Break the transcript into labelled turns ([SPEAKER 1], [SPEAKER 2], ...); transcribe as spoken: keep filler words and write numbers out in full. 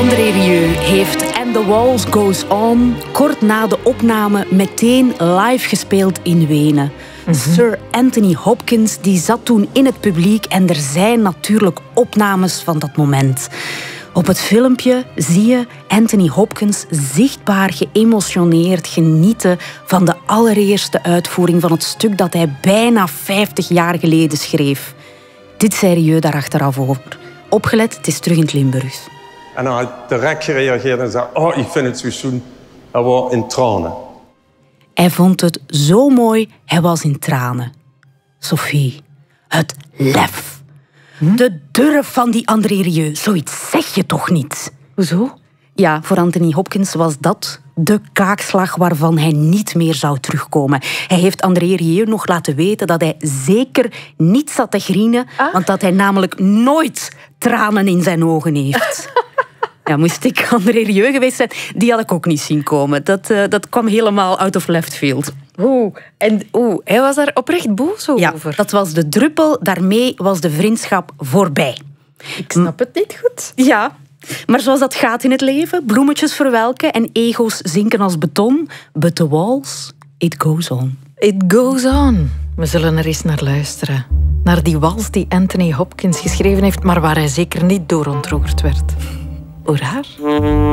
[SPEAKER 1] André Rieu heeft And the Waltz Goes On kort na de opname meteen live gespeeld in Wenen. Mm-hmm. Sir Anthony Hopkins die zat toen in het publiek en er zijn natuurlijk opnames van dat moment. Op het filmpje zie je Anthony Hopkins zichtbaar geëmotioneerd genieten van de allereerste uitvoering van het stuk dat hij bijna vijftig jaar geleden schreef. Dit zei Rieu daar achteraf over. Opgelet, het is terug in het Limburgs.
[SPEAKER 2] En hij had direct gereageerd en zei, oh, ik vind het zo schoon. Hij was in tranen.
[SPEAKER 1] Hij vond het zo mooi, hij was in tranen. Sophie, het lef. Hm? De durf van die André Rieu, zoiets zeg je toch niet?
[SPEAKER 3] Hoezo?
[SPEAKER 1] Ja, voor Anthony Hopkins was dat de kaakslag waarvan hij niet meer zou terugkomen. Hij heeft André Rieu nog laten weten dat hij zeker niet zat te grienen, ah? want dat hij namelijk nooit tranen in zijn ogen heeft. Ja, moest ik André Rieu geweest zijn, die had ik ook niet zien komen. Dat, uh, dat kwam helemaal out of left field.
[SPEAKER 3] Oeh, en oeh, hij was daar oprecht boos over.
[SPEAKER 1] Ja, dat was de druppel. Daarmee was de vriendschap voorbij.
[SPEAKER 3] Ik snap het niet goed.
[SPEAKER 1] Ja, maar zoals dat gaat in het leven, bloemetjes verwelken en ego's zinken als beton. But the waltz, it goes on.
[SPEAKER 3] It goes on. We zullen er eens naar luisteren. Naar die wals die Anthony Hopkins geschreven heeft, maar waar hij zeker niet door ontroerd werd. Hoe raar.